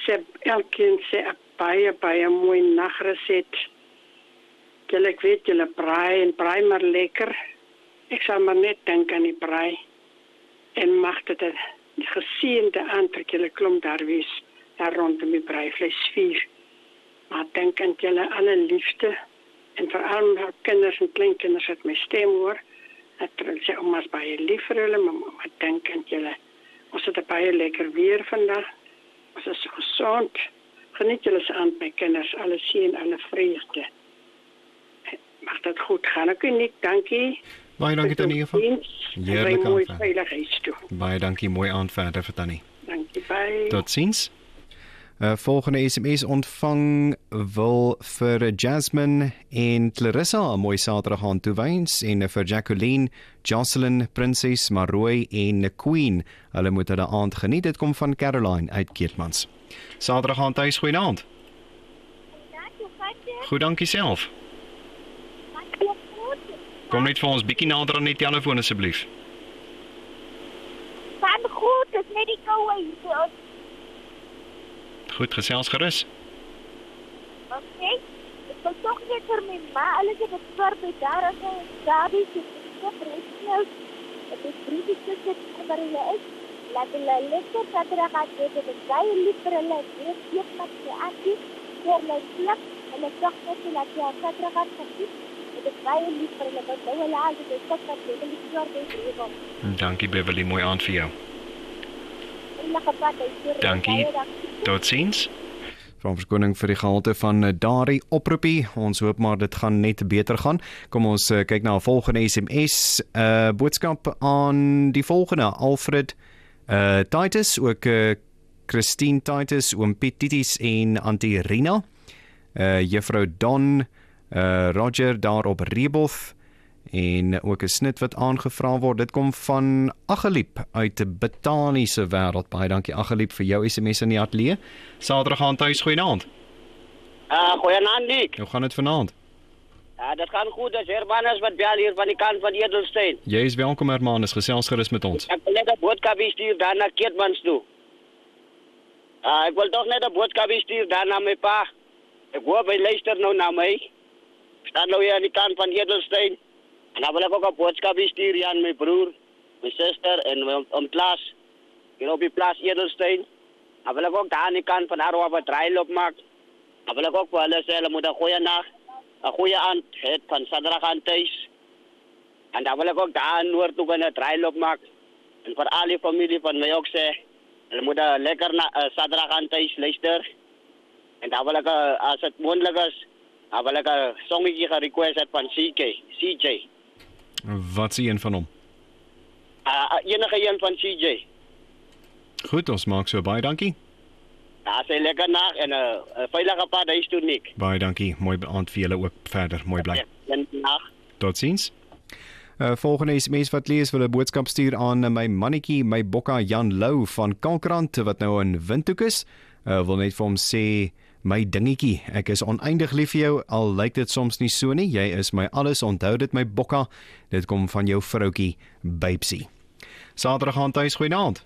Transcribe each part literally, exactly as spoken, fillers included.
sê, elkeen sê 'n baie, baie mooi nagereset. Julle, ek weet, julle braai en braai maar lekker. Ek sal maar net dink aan die braai. En mag dit 'n geseënde aantrek, julle klomp daar wees, daar rondom die braaivleisvuur. Maar dink aan julle alle liefde, en veral my kinders en kleinkinders wat my stem hoor, dat hulle sê, oma's baie lief vir hulle, maar, maar dink aan julle. Ons het 'n baie lekker weer vandag, ons is gezond. Geniet julle se aand, my kinders, alle seën, alle vreugde. Mag dat goed gaan. Ek uniek, dankie. Baie dankie Tannie Eva. Heerlik mooi veilig huis toe. Baie dankie, mooi aand verder vir Tannie. Dankie, bye. Totsiens. Uh, volgende S M S ontvang wil vir Jasmine en Clarissa 'n mooi Saterdag aan toewens en vir Jacqueline, Jocelyn, Prinses, Maroy en Queen. Hulle moet hulle aand geniet. Dit kom van Caroline uit Keetmans. Saterdag aan tuis, goeienaand. Goed, dankie self. Kom net vir ons bietjie nader aan die telefoon asseblief. Van goed, dit is net die koue hier. Goed, gesels gerus. Okay, ek wil toch net vir my ma, alles het het zwaar by daar as een dabies, het is so breedsnel, het is briefjes het waar hulle is, laat hulle lekker saterdag aan het, het is baie lief vir hulle, het is eet met sy aankie, voor hulle pluk, hulle toch net so laat jy aan saterdag aan geniet, het is baie lief vir hulle, want nou hulle al, het is toch met hulle lief zwaar by breedsnel. Dankie Beverly, mooi aand vir jou. Dankie, tot ziens. Van verskoning vir die gehalte van daardie oproepie. Ons hoop maar dit gaan net beter gaan. Kom ons uh, kyk na 'n volgende S M S. Uh, boodskap aan die volgende. Alfred uh, Titus, ook uh, Christine Titus, oom Piet Titis en Auntie Rina. Uh, Juffrou Don, uh, Roger daar op Reboth. En ook 'n snit wat aangevra word. Dit kom van Ageliep uit die botaniese wêreld. Baie dankie Ageliep vir jou S M S in die ateljee. Saterdag aan tuis, goeienaand. Uh, goeienaand Nick. Hoe gaan dit vanaand? Ja, dit gaan goed. Dis Hermanus wat bel hier van die kant van Edelstein. Jy is welkom Hermanus, gesels gerus met ons. Ek wil net 'n boodskap stuur daar na Keetmans toe. Uh, ek wil toch net 'n boodskap stuur daar na my pa. Ek hoop hy luister nou na my. Ek staan nou hier aan die kant van Edelstein. En dan wil ek ook 'n boodskap stuur aan my broer, my suster en my oom Klaas. Hier op die plaas Edelstein. Dan wil ek ook daar aan die kant van Arwa wat draailoop maak. Dan wil ek ook vir hulle sê, hulle moet 'n goeie nag, 'n goeie aand het van Saterdag aan thuis. En dan wil ek ook daar in Noord toe gaan 'n draailoop maak. En vir al die familie van my ook sê, hulle moet 'n lekker na, uh, Saterdag aan thuis luister. En dan wil ek, uh, as het moontlik is, dan wil ek 'n songetjie gerequest het van C K, C J. Wat is een van hom? Uh, enige een van C J. Goed, ons maak so baie dankie. Ja, sê lekker nag en 'n uh, veilige pad huis toe Nick. Baie dankie, mooi aand vir julle ook verder, mooi bly. Ja, nag. Totsiens. Uh, volgende S M S wat lees wil 'n boodskap stuur aan my mannetjie, my bokka Jan Lou van Kalkrant wat nou in Windhoek is. Uh, wil net vir hom sê, my dingetjie, ek is oneindig lief vir jou, al lyk dit soms nie so nie, jy is my alles, onthou dit my bokka, dit kom van jou vroutjie, Babesy. Saterdag aan thuis, goeienaand.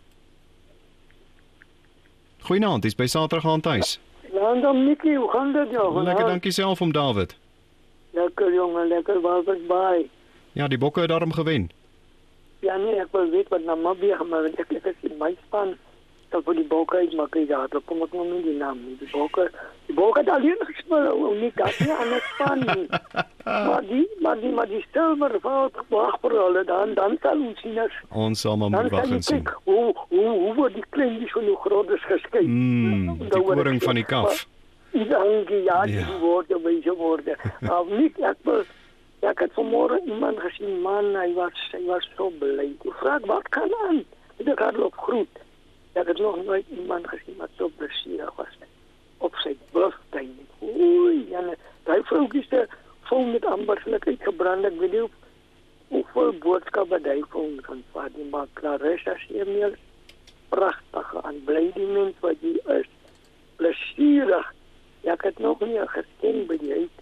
Goeienaand, is by Saterdag aan thuis. Goeienaand om Nikkie, hoe gaan dit jou? Lekker, dankie self om David. Lekker jongen, lekker Walvis Bay. Ja, die bokke het daarom gewen. Ja nee, ek wil weet wat Namibia gemaak het, ek is in my span, dat voor die bokken uit maken, ja, dat kom ik nog niet die naam. Die bokken, die bokken het alleen gespeeld, niet dat, niet aan het span niet. Maar die, maar die, maar die stilver valt wacht voor alle, dan, dan zal ons zien als... Ons zal maar moet wacht en zien. Hoe, hoe, hoe wordt die kleintjes van uw grootes gescheiden? Mm, die koring van die kaf. Dankie, ja, die ja. woorden, wijze woorden. Maar niet, ik wil... Ja, ik had vanmorgen iemand gezien, man, hij was, hij was zo blij. Ik vraag, wat kan aan? Ik had op groet. Ik heb nog nooit iemand gezien wat zo plezierig was. Op zijn birthday. Oei, en die vrouw is er vol met amberselijkheid gebrand. Ik weet niet hoeveel boodschappen die vrouw kan vatten. Maar Clarissa Samuel, prachtig. En blij die mens wat die is. Plezierig. Ja, ik heb nog niet gezien bij die huis